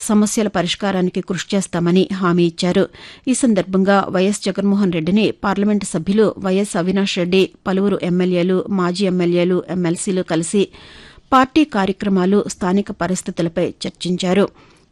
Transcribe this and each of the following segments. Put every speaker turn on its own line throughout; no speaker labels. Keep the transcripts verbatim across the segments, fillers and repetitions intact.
సమస్యల పరిష్కారానికి కృషి చేస్తామని హామీ ఇచ్చారు. ఈ సందర్భంగా వైఎస్ జగన్మోహన్ రెడ్డిని పార్లమెంటు సభ్యులు వైఎస్ అవినాష్ రెడ్డి, పలువురు ఎమ్మెల్యేలు, మాజీ ఎమ్మెల్యేలు, ఎమ్మెల్సీలు కలిసి పార్టీ కార్యక్రమాలు, స్థానిక పరిస్థితులపై చర్చించారు.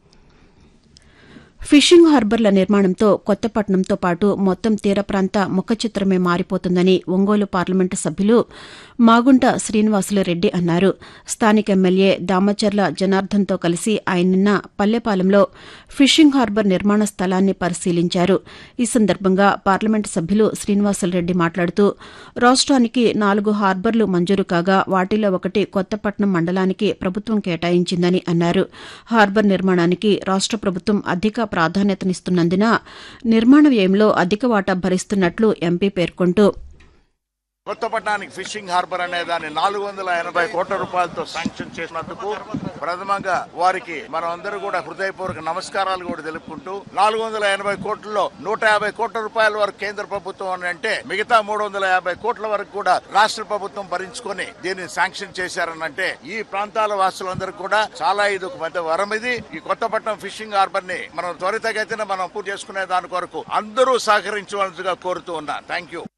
ఫిషింగ్ హార్బర్ల నిర్మాణంతో కొత్తపట్నంతో పాటు మొత్తం తీర ప్రాంత ముఖచిత్రమే మారిపోతుందని ఒంగోలు పార్లమెంటు సభ్యులు మాగుంట శ్రీనివాసులురెడ్డి అన్నారు. స్థానిక ఎమ్మెల్యే దామచర్ల జనార్దన్తో కలిసి ఆయన నిన్న పల్లెపాలెంలో ఫిషింగ్ హార్బర్ నిర్మాణ స్థలాన్ని పరిశీలించారు. ఈ సందర్భంగా పార్లమెంటు సభ్యులు శ్రీనివాసులురెడ్డి మాట్లాడుతూ రాష్ట్రానికి నాలుగు హార్బర్లు మంజూరు కాగా వాటిలో ఒకటి కొత్తపట్నం మండలానికి ప్రభుత్వం కేటాయించిందని అన్నారు. హార్బర్ నిర్మాణానికి రాష్ట్ర ప్రభుత్వం అధిక ప్రాధాన్యతనిస్తున్నందున నిర్మాణ వ్యయంలో అధిక వాటా భరిస్తున్నట్లు ఎంపీ పేర్కొంటూ
కొత్తపట్నానికి ఫిషింగ్ హార్బర్ అనే దాన్ని నాలుగు వందల ఎనభై కోట్ల రూపాయలతో శాంక్షన్ చేసినందుకు ప్రథమంగా వారికి మనం అందరూ కూడా హృదయపూర్వక నమస్కారాలు కూడా తెలుపుకుంటూ నాలుగు వందల ఎనభై కోట్లలో నూట యాభై కోట్ల రూపాయల వరకు కేంద్ర ప్రభుత్వం అని అంటే మిగతా మూడు వందల యాభై కోట్ల వరకు కూడా రాష్ట్ర ప్రభుత్వం భరించుకొని దీన్ని శాంక్షన్ చేశారనంటే ఈ ప్రాంతాల వాసులందరూ కూడా చాలా ఇది ఒక పెద్ద వరం. ఇది ఈ కొత్తపట్నం ఫిషింగ్ హార్బర్ ని మనం త్వరితగతిన మనం పూర్తి చేసుకునే దాని కొరకు అందరూ సహకరించవలసిగా కోరుతూ ఉన్నా. Thank you.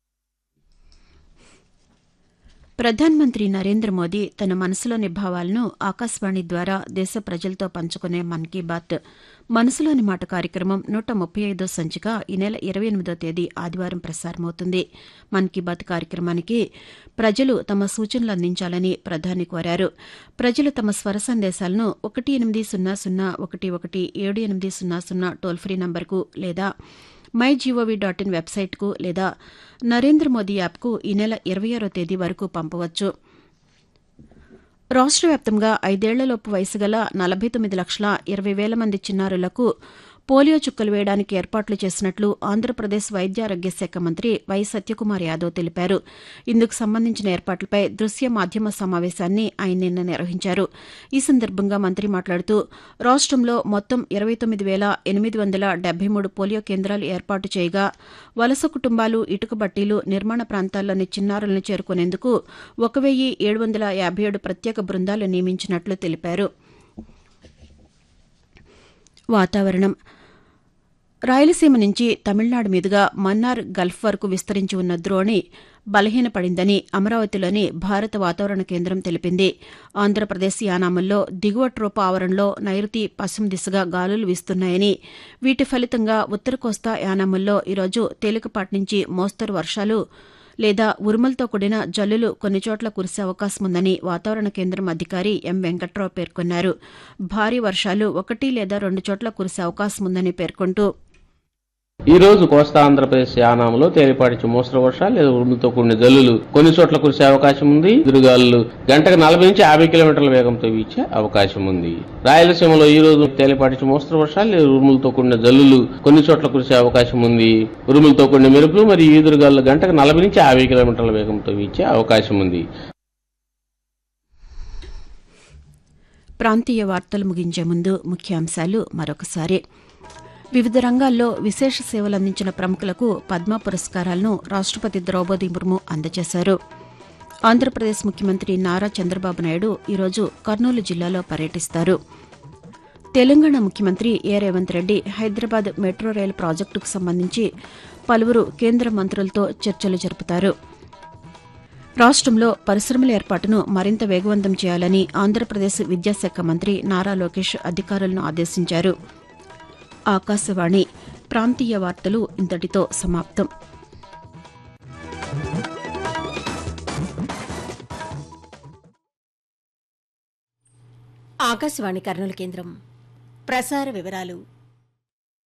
ప్రధానమంత్రి నరేంద్ర మోదీ తన మనసులోని భావాలను ఆకాశవాణి ద్వారా దేశ ప్రజలతో పంచుకునే మన్ కీ బాత్ మనసులోని మాట కార్యక్రమం నూట ముప్పై ఐదో సంచిక ఈ నెల ఇరవై ఎనిమిదో తేదీ ఆదివారం ప్రసారమవుతుంది. మన్ కీ బాత్ కార్యక్రమానికి ప్రజలు తమ సూచనలు అందించాలని ప్రధాని కోరారు. ప్రజలు తమ స్వర సందేశాలను ఒకటి ఎనిమిది సున్నా సున్నా ఒకటి ఒకటి ఏడు ఎనిమిది సున్నా సున్నా టోల్ ఫ్రీ నంబర్కు లేదా మై జీఓవీ డాట్ ఇన్ వెబ్సైట్కు లేదా నరేంద్ర మోదీ యాప్కు ఈ నెల ఇరవై ఆరో తేదీ వరకు పంపవచ్చు. రాష్ట్ర వ్యాప్తంగా ఐదేళ్లలోపు వయసు గల నలభై తొమ్మిది లక్షల ఇరవై వేల మంది చిన్నారులకు పోలియో చుక్కలు వేయడానికి ఏర్పాట్లు చేసినట్లు ఆంధ్రప్రదేశ్ వైద్య ఆరోగ్య శాఖ మంత్రి వై సత్యకుమార్ యాదవ్ తెలిపారు. ఇందుకు సంబంధించిన ఏర్పాట్లపై దృశ్య మాధ్యమ సమావేశాన్ని ఆయన నిన్న నిర్వహించారు. ఈ సందర్భంగా మంత్రి మాట్లాడుతూ రాష్ట్రంలో మొత్తం ఇరవై తొమ్మిది వేల ఎనిమిది వందల డెబ్బై మూడు పోలియో కేంద్రాలు ఏర్పాటు చేయగా వలస కుటుంబాలు, ఇటుక బట్టీలు, నిర్మాణ ప్రాంతాల్లోని చిన్నారులను చేరుకునేందుకు ఒక వెయ్యి ఏడు వందల యాభై ఏడు ప్రత్యేక బృందాలు నియమించినట్లు తెలిపారు. వాతావరణం రాయలసీమ నుంచి తమిళనాడు మీదుగా మన్నార్ గల్ఫ్ వరకు విస్తరించి ఉన్న ద్రోణి బలహీనపడిందని అమరావతిలోని భారత వాతావరణ కేంద్రం తెలిపింది. ఆంధ్రప్రదేశ్ యానాముల్లో దిగువ ట్రోపా ఆవరణలో నైరుతి పశ్చిమ దిశగా గాలులు వీస్తున్నాయని, వీటి ఫలితంగా ఉత్తర కోస్తా యానాముల్లో ఈరోజు తేలికపాటి నుంచి మోస్తరు వర్షాలు లేదా ఉరుములతో కూడిన జల్లులు కొన్ని చోట్ల కురిసే అవకాశం ఉందని వాతావరణ కేంద్రం అధికారి ఎం వెంకట్రావు పేర్కొన్నారు. భారీ వర్షాలు ఒకటి లేదా రెండు చోట్ల కురిసే అవకాశం ఉందని పేర్కొంటూ
ఈ రోజు కోస్తా ఆంధ్రప్రదేశ్ యానాంలో తేలిపాటి మోస్తరు వర్షాలు లేదా ఉరుములతో కూడిన జల్లులు కొన్ని చోట్ల కురిసే అవకాశం ఉంది. ఎదురుగాలులు గంటకు నలభై నుంచి యాభై కిలోమీటర్ల వేగంతో వీచే అవకాశం ఉంది. రాయలసీమలో ఈ రోజు తేలిపాటి మోస్తరు వర్షాలు లేదా ఉరుములతో కూడిన జల్లులు కొన్ని చోట్ల కురిసే అవకాశం ఉంది. ఉరుములతో కూడిన మెరుపులు మరియు ఈదురుగాలులు గంటకు నలభై నుంచి యాభై కిలోమీటర్ల వేగంతో వీచే అవకాశం ఉంది.
ప్రాంతీయ వార్తలు ముగించే ముందు ముఖ్యాంశాలు మరొకసారి. వివిధ రంగాల్లో విశేష సేవలందించిన ప్రముఖులకు పద్మ పురస్కారాలను రాష్టపతి ద్రౌపది ముర్ము అందజేశారు. ఆంధ్రప్రదేశ్ ముఖ్యమంత్రి నారా చంద్రబాబు నాయుడు ఈరోజు కర్నూలు జిల్లాలో పర్యటిస్తారు. తెలంగాణ ముఖ్యమంత్రి ఏ రేవంత్ రెడ్డి హైదరాబాద్ మెట్రో రైలు ప్రాజెక్టుకు సంబంధించి పలువురు కేంద్ర మంత్రులతో చర్చలు జరుపుతారు. రాష్టంలో పరిశ్రమల ఏర్పాటును మరింత వేగవంతం చేయాలని ఆంధ్రప్రదేశ్ విద్యాశాఖ మంత్రి నారా లోకేష్ అధికారులను ఆదేశించారు. ఆకాశవాణి ప్రాంతీయ వార్తలు ఇంతటితో సమాప్తం.
ఆకాశవాణి కర్నూలు కేంద్రం. ప్రసార వివరాలు.